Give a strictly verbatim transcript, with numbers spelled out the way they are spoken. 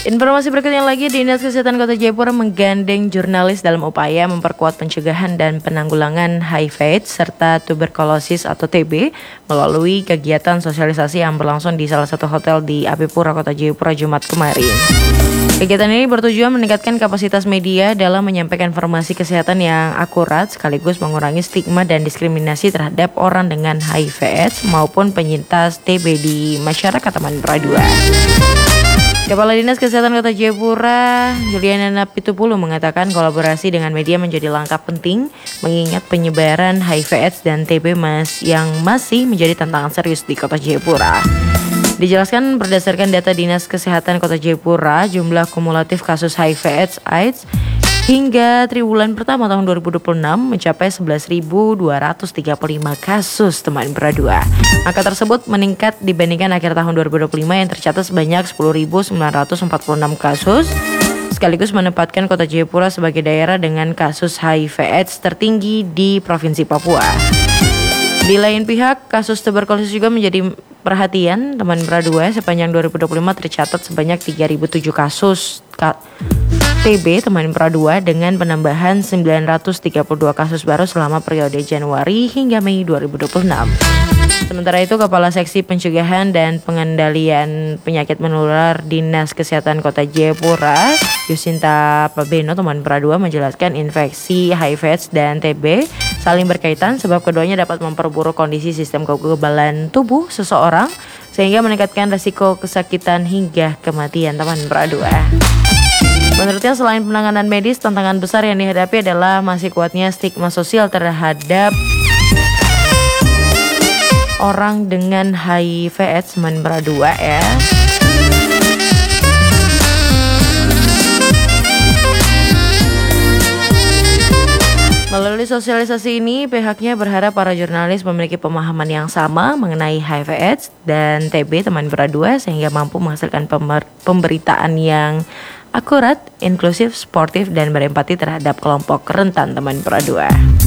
Informasi berikutnya lagi, Dinas Kesehatan Kota Jayapura menggandeng jurnalis dalam upaya memperkuat pencegahan dan penanggulangan H I V AIDS serta tuberkulosis atau T B melalui kegiatan sosialisasi yang berlangsung di salah satu hotel di Apipura, Kota Jayapura, Jumat kemarin. Kegiatan ini bertujuan meningkatkan kapasitas media dalam menyampaikan informasi kesehatan yang akurat sekaligus mengurangi stigma dan diskriminasi terhadap orang dengan H I V AIDS maupun penyintas T B di masyarakat Taman Pradua. Kepala Dinas Kesehatan Kota Jayapura, Juliana Napitupulu, mengatakan kolaborasi dengan media menjadi langkah penting mengingat penyebaran H I V AIDS dan T B mas yang masih menjadi tantangan serius di Kota Jayapura. Dijelaskan berdasarkan data Dinas Kesehatan Kota Jayapura, jumlah kumulatif kasus H I V AIDS hingga triwulan pertama tahun dua ribu dua puluh enam mencapai sebelas ribu dua ratus tiga puluh lima kasus Taman Pradua. Angka tersebut meningkat dibandingkan akhir tahun dua ribu dua puluh lima yang tercatat sebanyak sepuluh ribu sembilan ratus empat puluh enam kasus, sekaligus menempatkan Kota Jayapura sebagai daerah dengan kasus H I V AIDS tertinggi di Provinsi Papua. Di lain pihak, kasus tuberkulosis juga menjadi perhatian Taman Pradua. Sepanjang dua ribu dua puluh lima tercatat sebanyak tiga ribu tujuh kasus ka- T B Taman Pradua dengan penambahan sembilan ratus tiga puluh dua kasus baru selama periode Januari hingga Mei dua ribu dua puluh enam. Sementara itu, Kepala Seksi Pencegahan dan Pengendalian Penyakit Menular Dinas Kesehatan Kota Jayapura, Yusinta Pabeno, Taman Pradua, menjelaskan infeksi H I V AIDS dan T B saling berkaitan sebab keduanya dapat memperburuk kondisi sistem kekebalan tubuh seseorang sehingga meningkatkan risiko kesakitan hingga kematian Taman Pradua. Menurutnya, selain penanganan medis, tantangan besar yang dihadapi adalah masih kuatnya stigma sosial terhadap orang dengan H I V AIDS Taman Pradua ya. Melalui sosialisasi ini, pihaknya berharap para jurnalis memiliki pemahaman yang sama mengenai H I V AIDS dan T B Taman Pradua sehingga mampu menghasilkan pemer- pemberitaan yang akurat, inklusif, sportif, dan berempati terhadap kelompok rentan Taman Pradua.